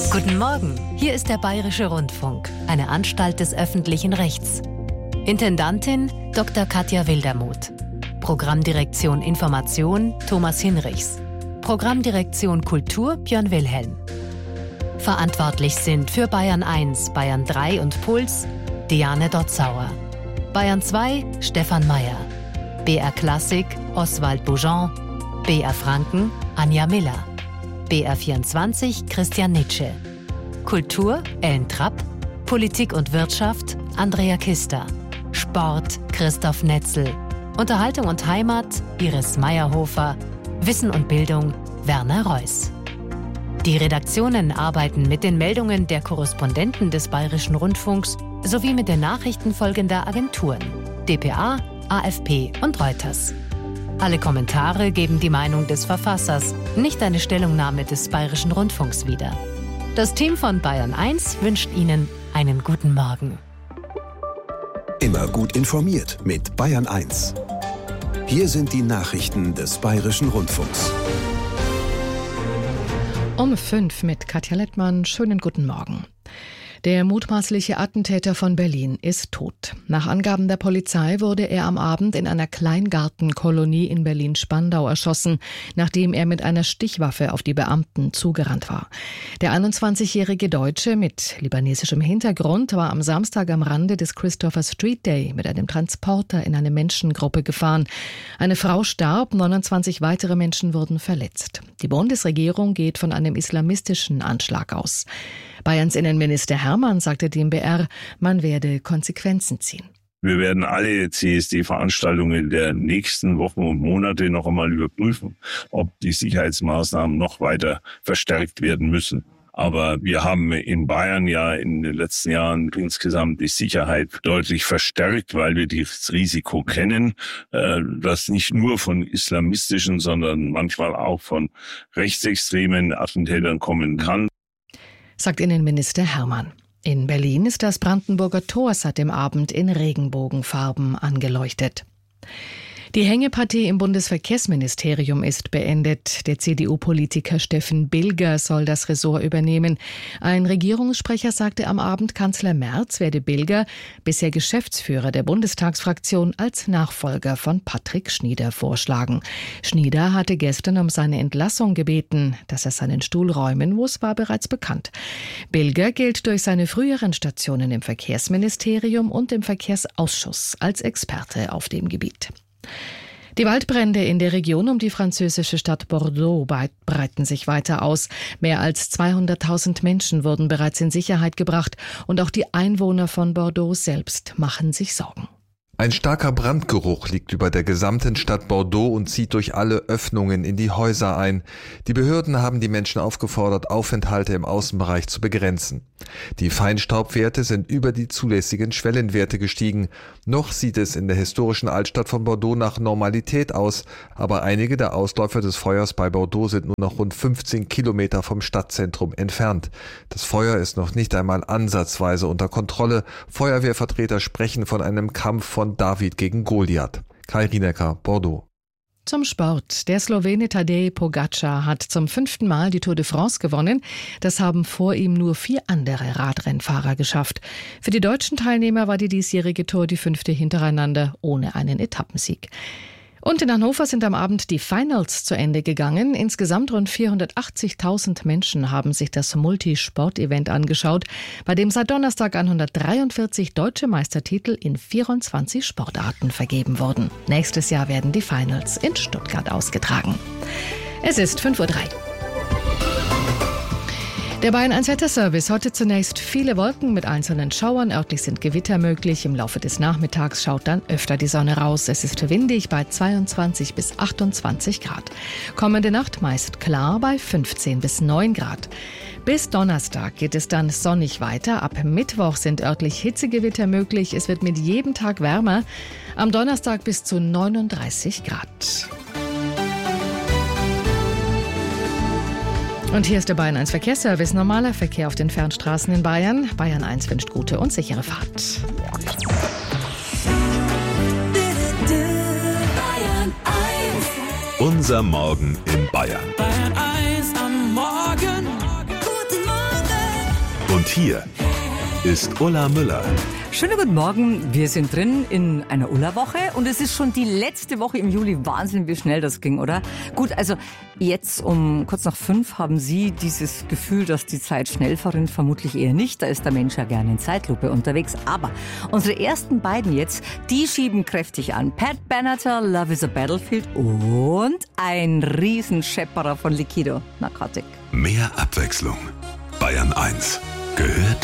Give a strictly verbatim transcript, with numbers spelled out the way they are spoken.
Guten Morgen, hier ist der Bayerische Rundfunk, eine Anstalt des öffentlichen Rechts. Intendantin Doktor Katja Wildermuth. Programmdirektion Information Thomas Hinrichs. Programmdirektion Kultur Björn Wilhelm. Verantwortlich sind für Bayern eins, Bayern drei und Puls Diane Dotzauer. Bayern zwei Stefan Mayer. B R Klassik Oswald Boujon. B R Franken Anja Miller. B R vierundzwanzig Christian Nitsche. Kultur Ellen Trapp. Politik und Wirtschaft Andrea Kister. Sport Christoph Netzel. Unterhaltung und Heimat Iris Meyerhofer. Wissen und Bildung Werner Reuss. Die Redaktionen arbeiten mit den Meldungen der Korrespondenten des Bayerischen Rundfunks sowie mit den Nachrichten folgender Agenturen: D P A, A F P und Reuters. Alle Kommentare geben die Meinung des Verfassers, nicht eine Stellungnahme des Bayerischen Rundfunks wieder. Das Team von Bayern eins wünscht Ihnen einen guten Morgen. Immer gut informiert mit Bayern eins. Hier sind die Nachrichten des Bayerischen Rundfunks. Um fünf mit Katja Lettmann. Schönen guten Morgen. Der mutmaßliche Attentäter von Berlin ist tot. Nach Angaben der Polizei wurde er am Abend in einer Kleingartenkolonie in Berlin-Spandau erschossen, nachdem er mit einer Stichwaffe auf die Beamten zugerannt war. Der einundzwanzigjährige Deutsche mit libanesischem Hintergrund war am Samstag am Rande des Christopher Street Day mit einem Transporter in eine Menschengruppe gefahren. Eine Frau starb, neunundzwanzig weitere Menschen wurden verletzt. Die Bundesregierung geht von einem islamistischen Anschlag aus. Bayerns Innenminister Hermann sagte dem B R, man werde Konsequenzen ziehen. Wir werden alle C S D-Veranstaltungen der nächsten Wochen und Monate noch einmal überprüfen, ob die Sicherheitsmaßnahmen noch weiter verstärkt werden müssen. Aber wir haben in Bayern ja in den letzten Jahren insgesamt die Sicherheit deutlich verstärkt, weil wir das Risiko kennen, das nicht nur von islamistischen, sondern manchmal auch von rechtsextremen Attentätern kommen kann, sagt Innenminister Hermann. In Berlin ist das Brandenburger Tor seit dem Abend in Regenbogenfarben angeleuchtet. Die Hängepartie im Bundesverkehrsministerium ist beendet. Der C D U-Politiker Steffen Bilger soll das Ressort übernehmen. Ein Regierungssprecher sagte am Abend, Kanzler Merz werde Bilger, bisher Geschäftsführer der Bundestagsfraktion, als Nachfolger von Patrick Schnieder vorschlagen. Schnieder hatte gestern um seine Entlassung gebeten. Dass er seinen Stuhl räumen muss, war bereits bekannt. Bilger gilt durch seine früheren Stationen im Verkehrsministerium und im Verkehrsausschuss als Experte auf dem Gebiet. Die Waldbrände in der Region um die französische Stadt Bordeaux breiten sich weiter aus. Mehr als zweihunderttausend Menschen wurden bereits in Sicherheit gebracht und auch die Einwohner von Bordeaux selbst machen sich Sorgen. Ein starker Brandgeruch liegt über der gesamten Stadt Bordeaux und zieht durch alle Öffnungen in die Häuser ein. Die Behörden haben die Menschen aufgefordert, Aufenthalte im Außenbereich zu begrenzen. Die Feinstaubwerte sind über die zulässigen Schwellenwerte gestiegen. Noch sieht es in der historischen Altstadt von Bordeaux nach Normalität aus, aber einige der Ausläufer des Feuers bei Bordeaux sind nur noch rund fünfzehn Kilometer vom Stadtzentrum entfernt. Das Feuer ist noch nicht einmal ansatzweise unter Kontrolle. Feuerwehrvertreter sprechen von einem Kampf von David gegen Goliath. Kai Rienecker, Bordeaux. Zum Sport. Der Slowene Tadej Pogačar hat zum fünften Mal die Tour de France gewonnen. Das haben vor ihm nur vier andere Radrennfahrer geschafft. Für die deutschen Teilnehmer war die diesjährige Tour die fünfte hintereinander ohne einen Etappensieg. Und in Hannover sind am Abend die Finals zu Ende gegangen. Insgesamt rund vierhundertachtzigtausend Menschen haben sich das Multisport-Event angeschaut, bei dem seit Donnerstag hundertdreiundvierzig deutsche Meistertitel in vierundzwanzig Sportarten vergeben wurden. Nächstes Jahr werden die Finals in Stuttgart ausgetragen. Es ist fünf Uhr drei. Der Bayern eins Wetterservice. Heute zunächst viele Wolken mit einzelnen Schauern. Örtlich sind Gewitter möglich. Im Laufe des Nachmittags schaut dann öfter die Sonne raus. Es ist windig bei zweiundzwanzig bis achtundzwanzig Grad. Kommende Nacht meist klar bei fünfzehn bis neun Grad. Bis Donnerstag geht es dann sonnig weiter. Ab Mittwoch sind örtlich Hitzegewitter möglich. Es wird mit jedem Tag wärmer. Am Donnerstag bis zu neununddreißig Grad. Und hier ist der Bayern eins Verkehrsservice. Normaler Verkehr auf den Fernstraßen in Bayern. Bayern eins wünscht gute und sichere Fahrt. Unser Morgen in Bayern. Bayern eins am Morgen. Guten Morgen. Und hier ist Ulla Müller. Schönen guten Morgen, wir sind drin in einer Ulla-Woche und es ist schon die letzte Woche im Juli. Wahnsinn, wie schnell das ging, oder? Gut, also jetzt um kurz nach fünf haben Sie dieses Gefühl, dass die Zeit schnell verrinnt, vermutlich eher nicht. Da ist der Mensch ja gerne in Zeitlupe unterwegs. Aber unsere ersten beiden jetzt, die schieben kräftig an. Pat Benatar, Love is a Battlefield und ein Riesenschepperer von Liquido, Narcotic. Mehr Abwechslung. Bayern eins gehört